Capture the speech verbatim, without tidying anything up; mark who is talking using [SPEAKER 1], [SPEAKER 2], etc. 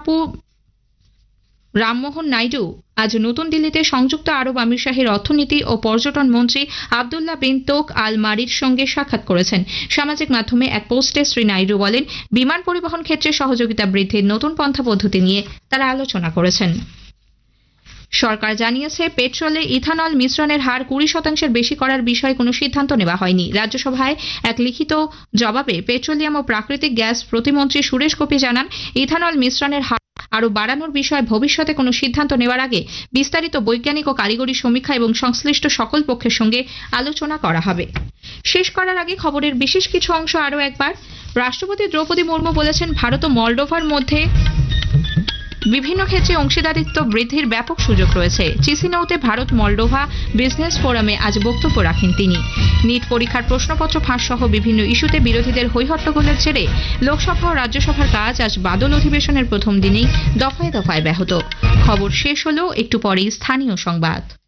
[SPEAKER 1] বাপু রামমোহন নাইডু আজ নতুন দিল্লিতে সংযুক্ত আরব আমিরশাহীর অর্থনীতি ও পর্যটন মন্ত্রী আব্দুল্লাহ বিন তোক আল মারির সঙ্গে সাক্ষাৎ করেছেন। সামাজিক মাধ্যমে এক পোস্টে শ্রী নাইডু বলেন, বিমান পরিবহন ক্ষেত্রে সহযোগিতা বৃদ্ধির নতুন পন্থা পদ্ধতি নিয়ে তারা আলোচনা করেছেন। সরকার জানিয়েছে, পেট্রোলে ইথানল মিশ্রণের হার কুড়ি শতাংশের বেশি করার বিষয়ে কোনো সিদ্ধান্ত নেওয়া হয়নি। রাজ্যসভায় এক লিখিত জবাবে পেট্রোলিয়াম ও প্রাকৃতিক গ্যাস প্রতিমন্ত্রী সুরেশ গোপী জানান, ইথানল মিশ্রণের হার আরও বাড়ানোর বিষয়ে ভবিষ্যতে কোনো সিদ্ধান্ত নেওয়ার আগে বিস্তারিত বৈজ্ঞানিক ও কারিগরি সমীক্ষা এবং সংশ্লিষ্ট সকল পক্ষের সঙ্গে আলোচনা করা হবে। শেষ করার আগে খবরের বিশেষ কিছু অংশ আরও একবার। রাষ্ট্রপতি দ্রৌপদী মুর্মু বলেছেন, ভারত ও মলডোভার মধ্যে বিভিন্ন ক্ষেত্রে অংশীদারিত্ব বৃদ্ধির ব্যাপক সুযোগ রয়েছে। চিসিনাউতে ভারত মলডোভা বিজনেস ফোরামে আজ বক্তব্য রাখেন তিনি। নিট পরীক্ষার প্রশ্নপত্র ফাঁস সহ বিভিন্ন ইস্যুতে বিরোধীদের হৈহট্টগোলের জেরে লোকসভা ও রাজ্যসভার কাজ আজ বাদল অধিবেশনের প্রথম দিনেই দফায় দফায় ব্যাহত। খবর শেষ হলো, একটু পরেই স্থানীয় সংবাদ।